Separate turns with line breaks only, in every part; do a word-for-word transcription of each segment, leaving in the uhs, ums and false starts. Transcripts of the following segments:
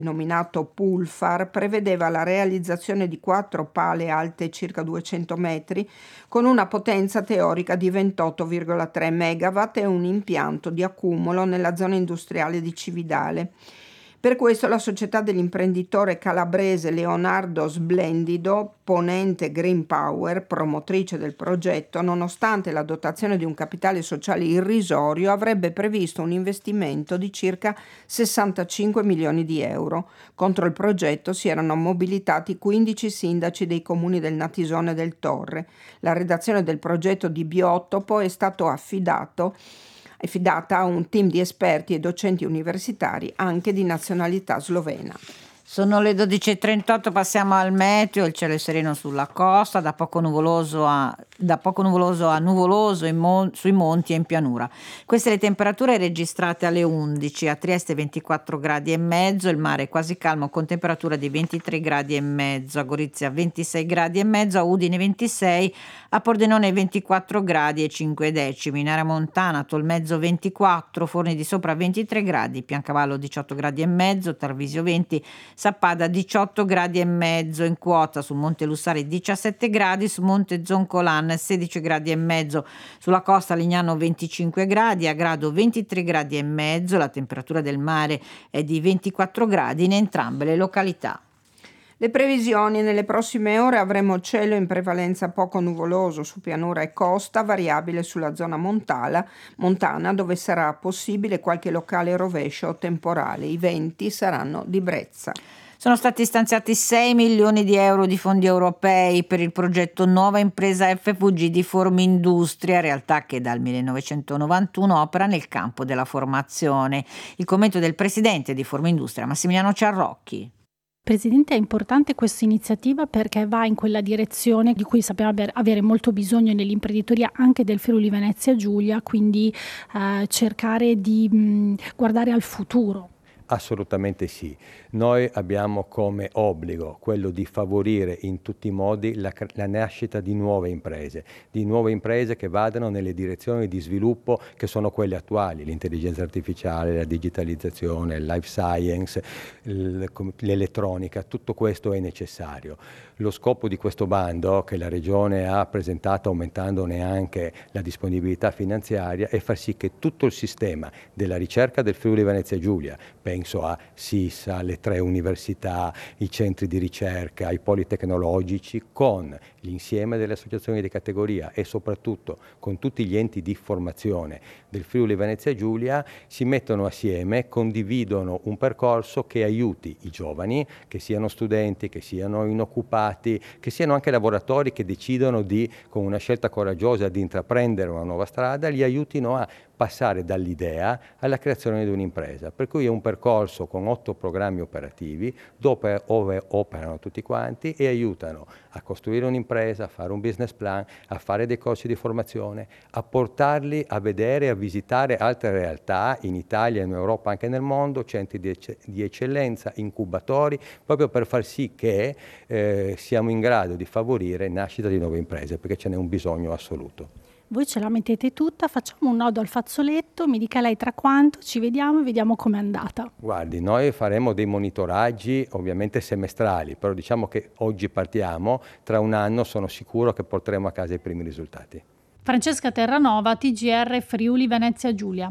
nominato Pulfar, prevedeva la realizzazione di quattro pale alte circa duecento metri con una potenza teorica di ventotto virgola tre megawatt e un impianto di accumulo nella zona industriale di Cividale. Per questo la società dell'imprenditore calabrese Leonardo Splendido, ponente Green Power, promotrice del progetto, nonostante la dotazione di un capitale sociale irrisorio, avrebbe previsto un investimento di circa sessantacinque milioni di euro. Contro il progetto si erano mobilitati quindici sindaci dei comuni del Natisone e del Torre. La redazione del progetto di biotopo è stato affidato affidata a un team di esperti e docenti universitari anche di nazionalità slovena.
Sono le dodici e trentotto, passiamo al meteo. Il cielo è sereno sulla costa, da poco nuvoloso a, da poco nuvoloso a nuvoloso in mon, sui monti e in pianura. Queste le temperature registrate alle undici, a Trieste ventiquattro gradi e mezzo, il mare è quasi calmo con temperatura di ventitré gradi e mezzo, a Gorizia ventisei gradi e mezzo, a Udine ventisei, a Pordenone ventiquattro gradi e cinque decimi, in area montana Tolmezzo ventiquattro, Forni di Sopra ventitré gradi, Piancavallo diciotto gradi e mezzo, Tarvisio venti, Sappada diciotto gradi e mezzo, in quota sul Monte Lussari diciassette gradi, su Monte Zoncolan sedici gradi e mezzo, sulla costa Lignano venticinque gradi, a Grado ventitré gradi e mezzo, la temperatura del mare è di ventiquattro gradi in entrambe le località.
Le previsioni: nelle prossime ore avremo cielo in prevalenza poco nuvoloso su pianura e costa, variabile sulla zona montana, montana dove sarà possibile qualche locale rovescio o temporale. I venti saranno di brezza.
Sono stati stanziati sei milioni di euro di fondi europei per il progetto Nuova Impresa F V G di Formindustria, realtà che dal millenovecentonovantuno opera nel campo della formazione. Il commento del presidente di Formindustria, Massimiliano Ciarrocchi.
Presidente, è importante questa iniziativa perché va in quella direzione di cui sappiamo avere molto bisogno nell'imprenditoria anche del Friuli Venezia Giulia, quindi eh, cercare di mh, guardare al futuro.
Assolutamente sì. Noi abbiamo come obbligo quello di favorire in tutti i modi la, la nascita di nuove imprese, di nuove imprese che vadano nelle direzioni di sviluppo che sono quelle attuali, l'intelligenza artificiale, la digitalizzazione, il life science, l'elettronica, tutto questo è necessario. Lo scopo di questo bando, che la Regione ha presentato aumentandone anche la disponibilità finanziaria, è far sì che tutto il sistema della ricerca del Friuli Venezia Giulia, penso a SISA, alle tre università, i centri di ricerca, i poli tecnologici, con l'insieme delle associazioni di categoria e soprattutto con tutti gli enti di formazione del Friuli Venezia Giulia, si mettono assieme, condividono un percorso che aiuti i giovani, che siano studenti, che siano inoccupati, che siano anche lavoratori che decidono di, con una scelta coraggiosa, di intraprendere una nuova strada, li aiutino a passare dall'idea alla creazione di un'impresa. Per cui è un percorso con otto programmi operativi dove operano tutti quanti e aiutano a costruire un'impresa, a fare un business plan, a fare dei corsi di formazione, a portarli a vedere e a visitare altre realtà in Italia, in Europa, anche nel mondo, centri di, ecce- di eccellenza, incubatori, proprio per far sì che eh, siamo in grado di favorire nascita di nuove imprese, perché ce n'è un bisogno assoluto.
Voi ce la mettete tutta, facciamo un nodo al fazzoletto, mi dica lei tra quanto, ci vediamo e vediamo com'è andata.
Guardi, noi faremo dei monitoraggi ovviamente semestrali, però diciamo che oggi partiamo, tra un anno sono sicuro che porteremo a casa i primi risultati.
Francesca Terranova, T G R Friuli Venezia Giulia.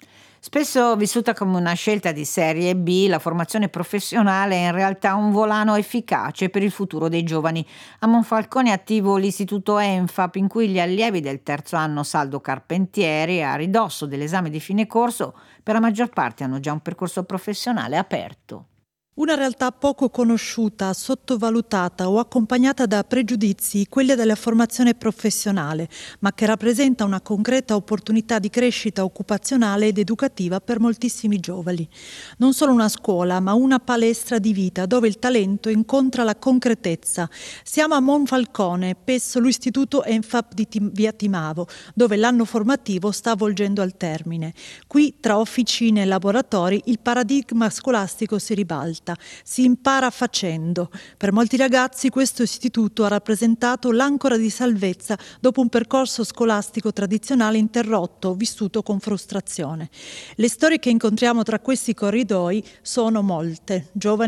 Spesso vissuta come una scelta di serie B, la formazione professionale è in realtà un volano efficace per il futuro dei giovani. A Monfalcone è attivo l'istituto ENFAP, in cui gli allievi del terzo anno saldo Carpentieri, a ridosso dell'esame di fine corso, per la maggior parte hanno già un percorso professionale aperto.
Una realtà poco conosciuta, sottovalutata o accompagnata da pregiudizi, quella della formazione professionale, ma che rappresenta una concreta opportunità di crescita occupazionale ed educativa per moltissimi giovani. Non solo una scuola, ma una palestra di vita dove il talento incontra la concretezza. Siamo a Monfalcone, presso l'istituto ENFAP di Tim- via Timavo, dove l'anno formativo sta volgendo al termine. Qui, tra officine e laboratori, il paradigma scolastico si ribalta. vita. Si impara facendo. Per molti ragazzi questo istituto ha rappresentato l'ancora di salvezza dopo un percorso scolastico tradizionale interrotto, vissuto con frustrazione. Le storie che incontriamo tra questi corridoi sono molte. Giovani